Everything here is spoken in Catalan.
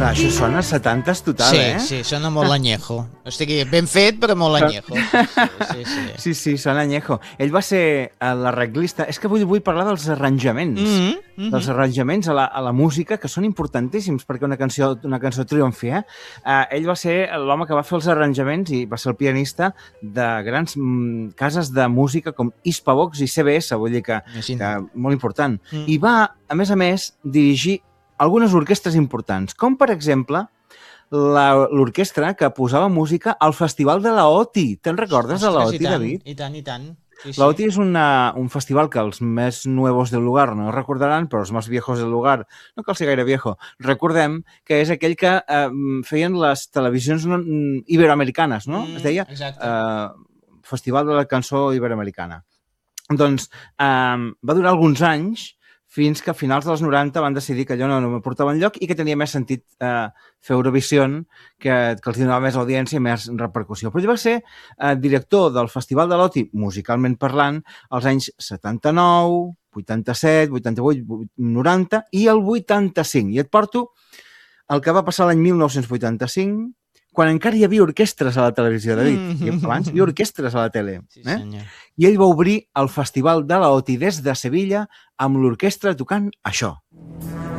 Clar, això sona a 70s total, Sí, sona molt anyejo. O sigui, ben fet, però molt anyejo. Sí, sona anyejo. Ell va ser l'arreglista. És que vull parlar dels arranjaments. Dels arranjaments a la música, que són importantíssims perquè una cançó triomfi, ell va ser l'home que va fer els arranjaments i va ser el pianista de grans cases de música com Hispavox i CBS, vull dir que molt important. I va, a més, dirigir algunes orquestres importants, com per exemple l'orquestra que posava música al Festival de la OTI. Te'n recordes de la OTI, David? I tant. Sí. La OTI és un festival que els més nuevos del lugar no recordaran, però els més viejos del lugar, no cal ser gaire viejo, recordem que és aquell que feien les televisions iberoamericanes, no? Es deia Festival de la Cançó Iberoamericana. Doncs va durar alguns anys, fins que a finals dels 90 van decidir que allò no portava enlloc i que tenia més sentit fer Eurovision, que els donava més audiència i més repercussió. Però ell va ser director del Festival de l'OTI, musicalment parlant, als anys 79, 87, 88, 90 i el 85. I et porto el que va passar l'any 1985, quan encara hi havia orquestres a la televisió, David. I abans hi havia orquestres a la tele. Sí, senyor. I ell va obrir el Festival de la OTI des de Sevilla amb l'orquestra tocant això.